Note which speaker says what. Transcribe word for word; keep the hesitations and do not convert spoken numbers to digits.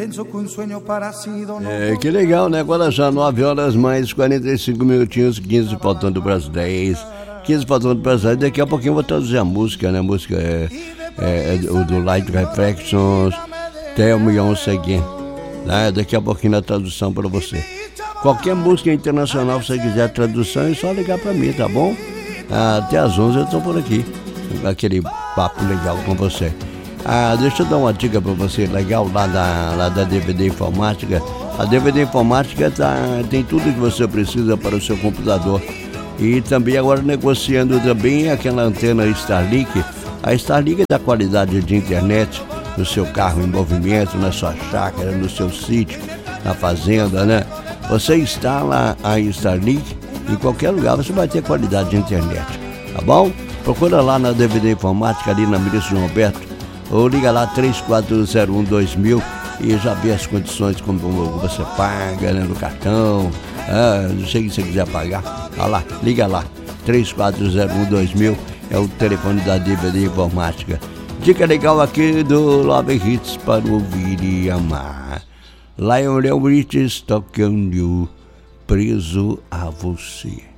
Speaker 1: É, que legal, né? Agora já nove horas mais quarenta e cinco minutinhos, quinze faltando para as dez. quinze faltando para as dez. Daqui a pouquinho eu vou traduzir a música, né? A música é, é, é o do Light Reflections, Tell Me Once Again. Né? Daqui a pouquinho na tradução para você. Qualquer música internacional, se você quiser tradução, é só ligar para mim, tá bom? Até às onze eu estou por aqui. Aquele papo legal com você. Ah, deixa eu dar uma dica para você legal lá da, lá da D V D Informática. A D V D Informática tá, tem tudo que você precisa para o seu computador. E também agora negociando também aquela antena Starlink. A Starlink dá qualidade de internet no seu carro em movimento, na sua chácara, no seu sítio, na fazenda, né? Você instala a Starlink, em qualquer lugar você vai ter qualidade de internet, tá bom? Procura lá na D V D Informática, ali na Ministro João Alberto, ou liga lá três quatro zero um dois mil e já vê as condições como você paga, né, no cartão, ah, não sei se você quiser pagar, olha lá, liga lá, três quatro zero um dois mil é o telefone da D V D Informática. Dica legal aqui do Love Hits para ouvir e amar. Lionel Richie tocando Preso a Você.